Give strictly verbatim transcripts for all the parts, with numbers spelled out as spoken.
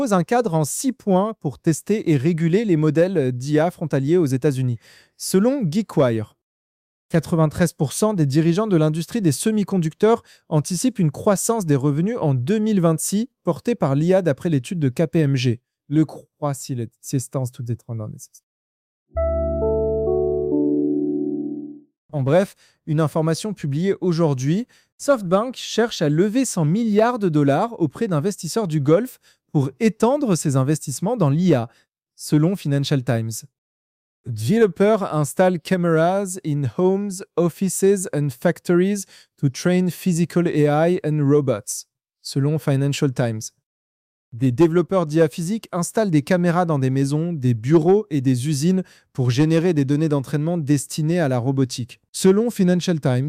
Pose un cadre en six points pour tester et réguler les modèles d'I A frontaliers aux États-Unis. Selon GeekWire, quatre-vingt-treize pour cent des dirigeants de l'industrie des semi-conducteurs anticipent une croissance des revenus en deux mille vingt-six portée par l'I A d'après l'étude de K P M G. Le croissance tout est En bref, une information publiée aujourd'hui, SoftBank cherche à lever cent milliards de dollars auprès d'investisseurs du Golfe pour étendre ses investissements dans l'I A, selon Financial Times. Developers installent cameras in homes, offices and factories to train physical A I and robots, selon Financial Times. Des développeurs d'I A physique installent des caméras dans des maisons, des bureaux et des usines pour générer des données d'entraînement destinées à la robotique, selon Financial Times.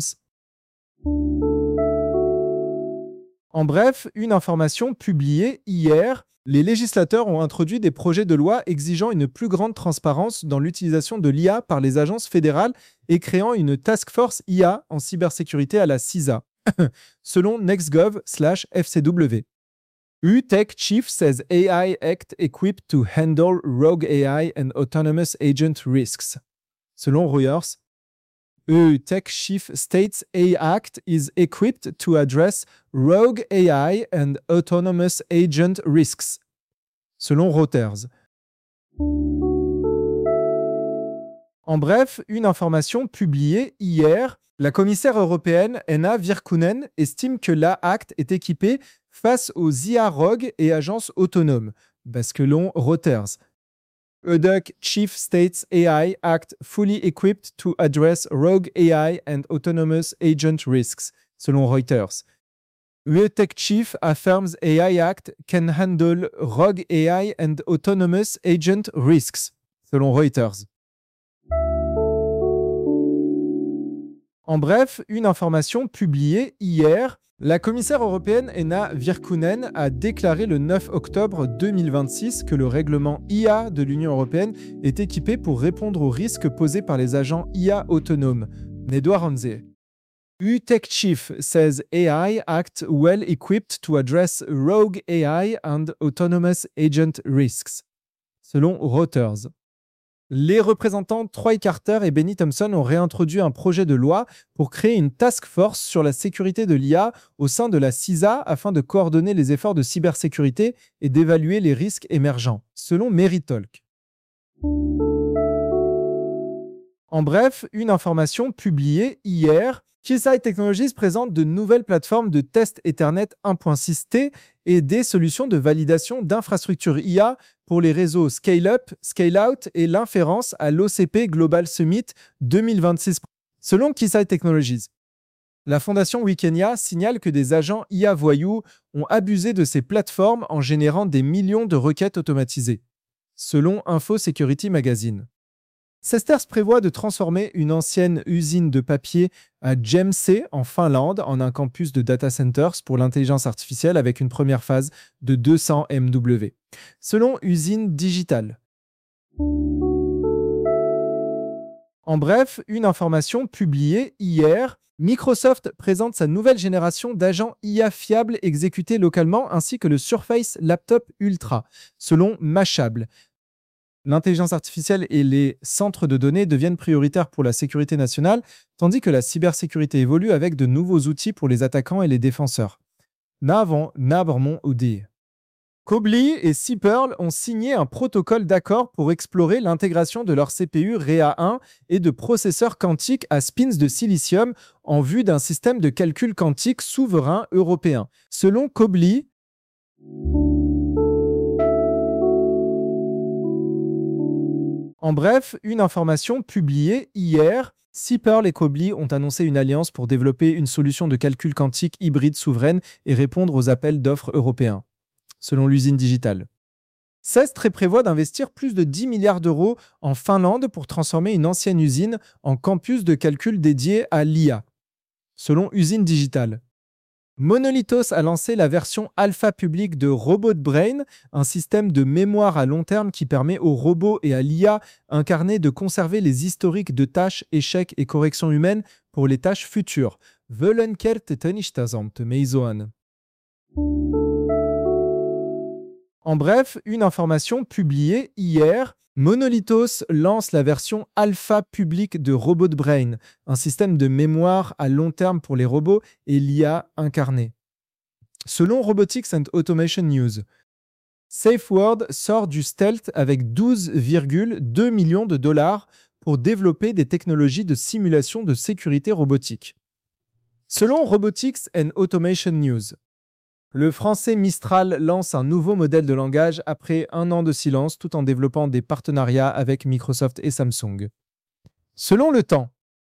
En bref, une information publiée hier, les législateurs ont introduit des projets de loi exigeant une plus grande transparence dans l'utilisation de l'I A par les agences fédérales et créant une task force I A en cybersécurité à la C I S A, selon NextGov slash F C W. U-Tech Chief says A I Act equipped to handle rogue A I and autonomous agent risks. Selon Reuters, U-Tech Chief states A I Act is equipped to address rogue A I and autonomous agent risks. Selon Reuters. En bref, une information publiée hier, la commissaire européenne Henna Virkkunen estime que l'A Act est équipé face aux I A rogues et agences autonomes, selon Reuters. U-Tech Chief states A I Act fully equipped to address rogue A I and autonomous agent risks, selon Reuters. U-Tech Chief affirms A I Act can handle rogue A I and autonomous agent risks, selon Reuters. En bref, une information publiée hier, la commissaire européenne Henna Virkkunen a déclaré le neuf octobre deux mille vingt-six que le règlement I A de l'Union européenne est équipé pour répondre aux risques posés par les agents I A autonomes. Nedouard Hanze. U-Tech Chief says A I act well equipped to address rogue A I and autonomous agent risks, selon Reuters. Les représentants Troy Carter et Benny Thompson ont réintroduit un projet de loi pour créer une task force sur la sécurité de l'I A au sein de la C I S A afin de coordonner les efforts de cybersécurité et d'évaluer les risques émergents, selon Meritalk. En bref, une information publiée hier, Keysight Technologies présente de nouvelles plateformes de test Ethernet un point six T et des solutions de validation d'infrastructures I A pour les réseaux Scale-Up, Scale-Out et l'inférence à l'O C P Global Summit deux mille vingt-six. Selon Keysight Technologies, la fondation Wikenya signale que des agents I A voyous ont abusé de ces plateformes en générant des millions de requêtes automatisées, selon Info Security Magazine. Cesters prévoit de transformer une ancienne usine de papier à Jämsä en Finlande en un campus de data centers pour l'intelligence artificielle avec une première phase de deux cents mégawatts, selon Usine Digital. En bref, une information publiée hier, Microsoft présente sa nouvelle génération d'agents I A fiables exécutés localement ainsi que le Surface Laptop Ultra, selon Mashable. L'intelligence artificielle et les centres de données deviennent prioritaires pour la sécurité nationale, tandis que la cybersécurité évolue avec de nouveaux outils pour les attaquants et les défenseurs. Navon Nabermont Oudi. Cobley et C-Pearl ont signé un protocole d'accord pour explorer l'intégration de leur C P U R E A un et de processeurs quantiques à spins de silicium en vue d'un système de calcul quantique souverain européen. Selon Cobley, en bref, une information publiée hier, C-Pearl et Cobley ont annoncé une alliance pour développer une solution de calcul quantique hybride souveraine et répondre aux appels d'offres européens, selon l'usine digitale. Cestre prévoit d'investir plus de dix milliards d'euros en Finlande pour transformer une ancienne usine en campus de calcul dédié à l'I A, selon usine digitale. Monolithos a lancé la version alpha publique de Robot Brain, un système de mémoire à long terme qui permet aux robots et à l'I A incarnée de conserver les historiques de tâches, échecs et corrections humaines pour les tâches futures. Völlenkert tenishtasamt meizoan. En bref, une information publiée hier, Monolithos lance la version alpha publique de RobotBrain, un système de mémoire à long terme pour les robots et l'I A incarnée. Selon Robotics and Automation News, SafeWord sort du stealth avec douze virgule deux millions de dollars pour développer des technologies de simulation de sécurité robotique. Selon Robotics and Automation News, le français Mistral lance un nouveau modèle de langage après un an de silence tout en développant des partenariats avec Microsoft et Samsung. Selon Le Temps,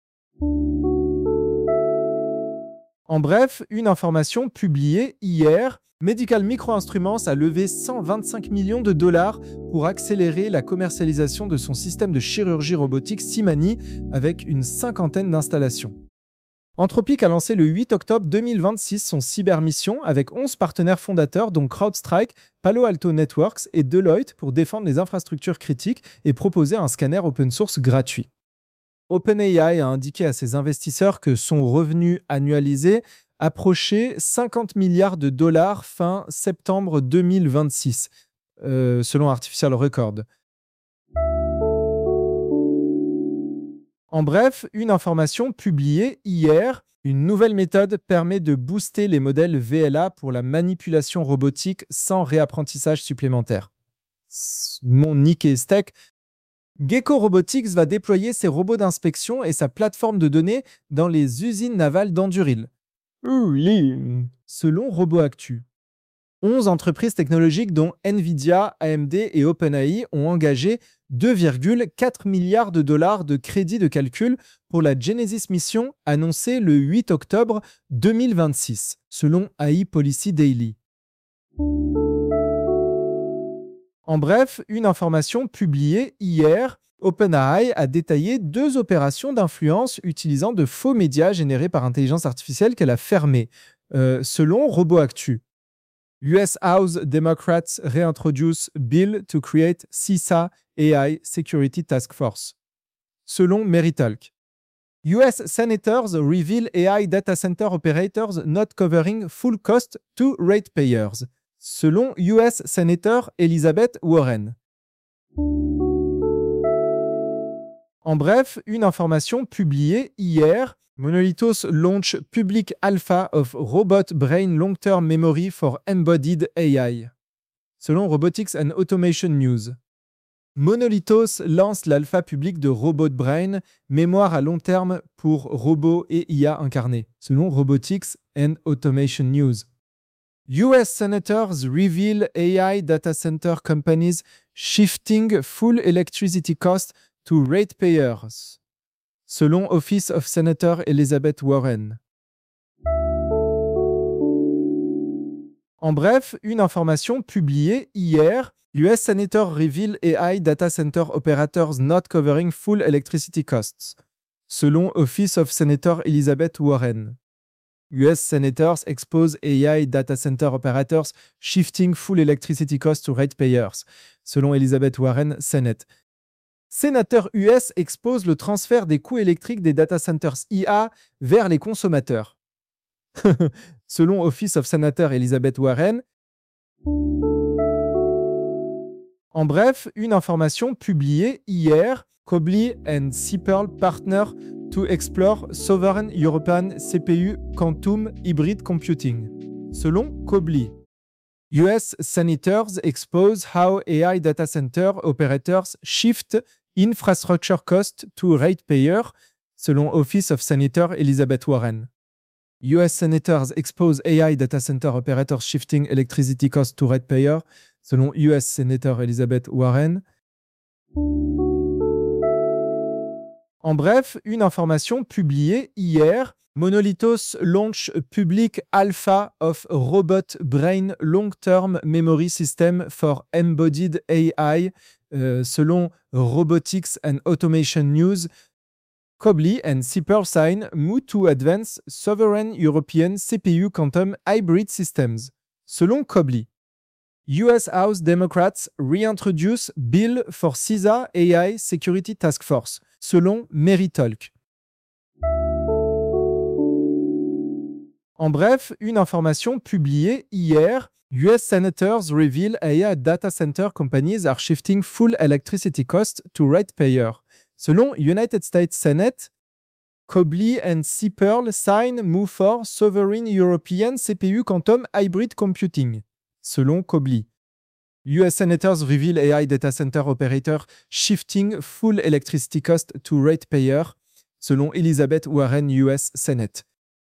en bref, une information publiée hier, Medical Microinstruments a levé cent vingt-cinq millions de dollars pour accélérer la commercialisation de son système de chirurgie robotique Simani avec une cinquantaine d'installations. Anthropic a lancé le huit octobre deux mille vingt-six son cybermission avec onze partenaires fondateurs dont CrowdStrike, Palo Alto Networks et Deloitte pour défendre les infrastructures critiques et proposer un scanner open source gratuit. OpenAI a indiqué à ses investisseurs que son revenu annualisé approchait cinquante milliards de dollars fin septembre deux mille vingt-six, euh, selon Artificial Record. En bref, une information publiée hier, une nouvelle méthode permet de booster les modèles V L A pour la manipulation robotique sans réapprentissage supplémentaire. Mon Nick Steak. Gecko Robotics va déployer ses robots d'inspection et sa plateforme de données dans les usines navales d'Anduril. Selon RoboActu, onze entreprises technologiques dont Nvidia, A M D et OpenAI ont engagé deux virgule quatre milliards de dollars de crédits de calcul pour la Genesis Mission annoncée le huit octobre deux mille vingt-six, selon A I Policy Daily. En bref, une information publiée hier, OpenAI a détaillé deux opérations d'influence utilisant de faux médias générés par intelligence artificielle qu'elle a fermées, euh, selon RoboActu. U S House Democrats réintroduce Bill to create C I S A A I Security Task Force. Selon Meritalk. U S Senators reveal A I data center operators not covering full cost to ratepayers. Selon U S Senator Elizabeth Warren. En bref, une information publiée hier, Monolithos launch public alpha of Robot Brain Long-Term Memory for Embodied A I. Selon Robotics and Automation News. Monolithos lance l'alpha public de Robot Brain, mémoire à long terme pour robots et I A incarnés, selon Robotics and Automation News. U S Senators reveal A I data center companies shifting full electricity cost to ratepayers, selon Office of Senator Elizabeth Warren. En bref, une information publiée hier, U S Senator reveal A I data center operators not covering full electricity costs, selon Office of Senator Elizabeth Warren. U S Senators expose A I data center operators shifting full electricity costs to ratepayers, selon Elizabeth Warren, Senate. Sénateur U S expose le transfert des coûts électriques des data centers I A vers les consommateurs. Selon Office of Senator Elizabeth Warren. En bref, une information publiée hier, Cobley and Seapearl partner to explore Sovereign European C P U Quantum Hybrid Computing. Selon Cobley. U S Senators expose how A I data center operators shift infrastructure cost to ratepayers, selon Office of Senator Elizabeth Warren. U S Senators expose A I data center operators shifting electricity cost to ratepayers, selon U S Senator Elizabeth Warren. En bref, une information publiée hier, Monolithos launch public alpha of Robot Brain Long-Term Memory System for Embodied A I, euh, selon Robotics and Automation News. Cobley and Seapearl sign move to advance sovereign European C P U quantum hybrid systems. Selon Cobley. U S House Democrats reintroduce bill for C I S A A I Security Task Force, selon Meritalk. En bref, une information publiée hier, U S senators reveal A I data center companies are shifting full electricity cost to ratepayer. Selon United States Senate, Cobley and Sipperl sign move for sovereign European C P U quantum hybrid computing. Selon Cobley. U S senators reveal A I data center operator shifting full electricity cost to ratepayer. Selon Elizabeth Warren, U S Senate.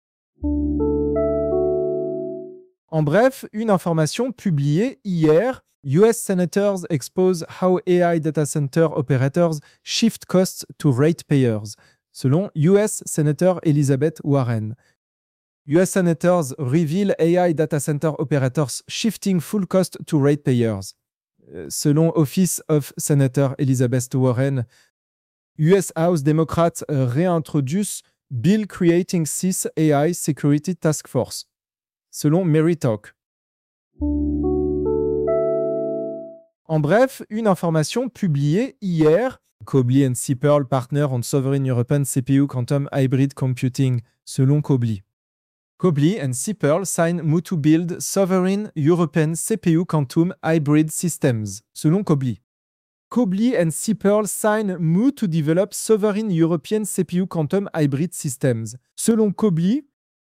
En bref, une information publiée hier. U S senators expose how A I data center operators shift costs to ratepayers. Selon U S Senator Elizabeth Warren. U S senators reveal A I data center operators shifting full cost to ratepayers. Selon Office of Senator Elizabeth Warren, U S House Democrats réintroduce Bill Creating C I S A I Security Task Force. Selon Mary Talk. En bref, une information publiée hier. Cobley and Sipperl partner on sovereign European C P U quantum hybrid computing. Selon Cobley. Cobley and Sipperl sign M O U to build sovereign European C P U quantum hybrid systems. Selon Cobley. Cobley and Sipperl sign M O U to develop sovereign European C P U quantum hybrid systems. Selon Cobley.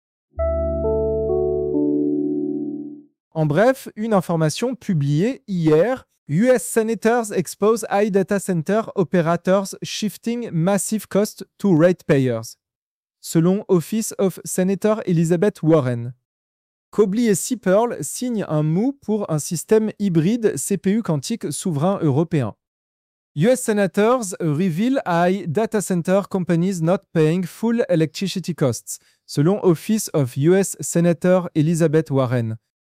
En bref, une information publiée hier. U S senators expose high data center operators shifting massive cost to ratepayers. Selon Office of Senator Elizabeth Warren. Cobley et Sipperl signent un M O U pour un système hybride C P U quantique souverain européen. U S senators reveal high data center companies not paying full electricity costs. Selon Office of U S Senator Elizabeth Warren.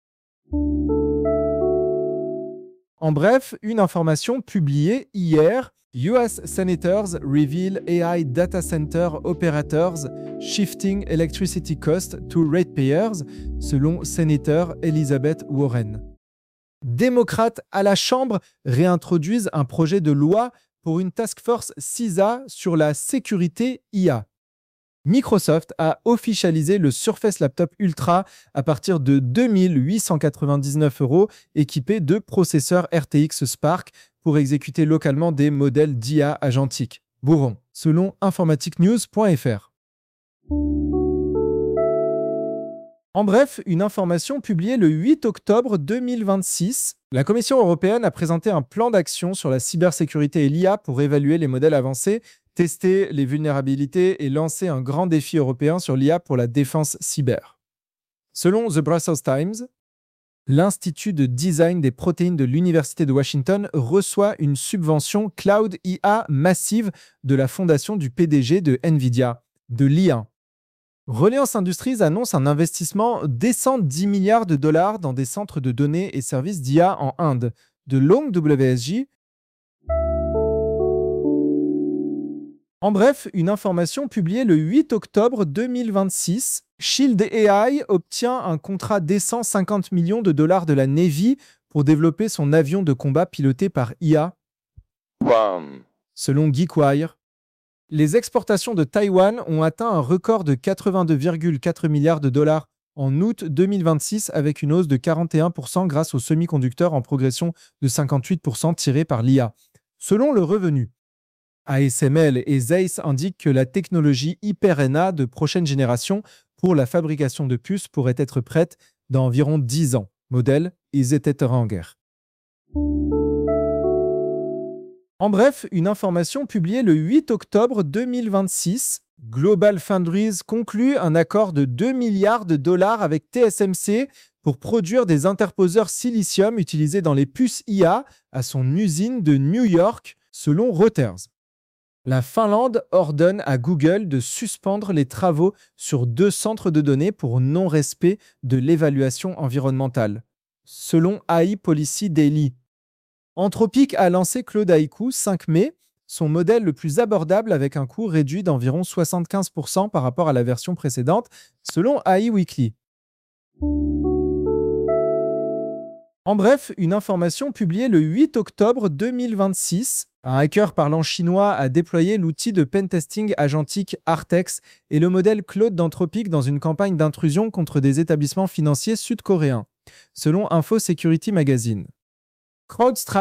En bref, une information publiée hier. U S senators reveal A I data center operators shifting electricity cost to ratepayers, selon Senator Elizabeth Warren. Démocrates à la Chambre réintroduisent un projet de loi pour une task force C I S A sur la sécurité I A. Microsoft a officialisé le Surface Laptop Ultra à partir de deux mille huit cent quatre-vingt-dix-neuf euros, équipé de processeurs R T X Spark pour exécuter localement des modèles d'I A agentiques. Bourron, selon informatique news point F R. En bref, une information publiée le huit octobre deux mille vingt-six. La Commission européenne a présenté un plan d'action sur la cybersécurité et l'I A pour évaluer les modèles avancés, tester les vulnérabilités et lancer un grand défi européen sur l'I A pour la défense cyber. Selon The Brussels Times, l'Institut de design des protéines de l'Université de Washington reçoit une subvention Cloud I A massive de la fondation du P D G de NVIDIA, de l'I A. Reliance Industries annonce un investissement décent dix milliards de dollars dans des centres de données et services d'I A en Inde, de Long W S J. En bref, une information publiée le huit octobre deux mille vingt-six. Shield A I obtient un contrat décent cinquante millions de dollars de la Navy pour développer son avion de combat piloté par I A. Bam. Selon GeekWire, les exportations de Taïwan ont atteint un record de quatre-vingt-deux virgule quatre milliards de dollars en août deux mille vingt-six avec une hausse de quarante et un pour cent grâce aux semi-conducteurs en progression de cinquante-huit pour cent tirés par l'I A. Selon le revenu, A S M L et Zeiss indiquent que la technologie Hyper-N A de prochaine génération pour la fabrication de puces pourrait être prête dans environ dix ans. Modèle Iseteteranger. En bref, une information publiée le huit octobre deux mille vingt-six. Global Foundries conclut un accord de deux milliards de dollars avec T S M C pour produire des interposeurs silicium utilisés dans les puces I A à son usine de New York, selon Reuters. La Finlande ordonne à Google de suspendre les travaux sur deux centres de données pour non-respect de l'évaluation environnementale, selon A I Policy Daily. Anthropic a lancé Claude Haiku cinq mai, son modèle le plus abordable avec un coût réduit d'environ soixante-quinze pour cent par rapport à la version précédente, selon A I Weekly. En bref, une information publiée le huit octobre deux mille vingt-six. Un hacker parlant chinois a déployé l'outil de pentesting agentique Artex et le modèle Claude d'Anthropic dans une campagne d'intrusion contre des établissements financiers sud-coréens. selon Info Security Magazine. CrowdStrike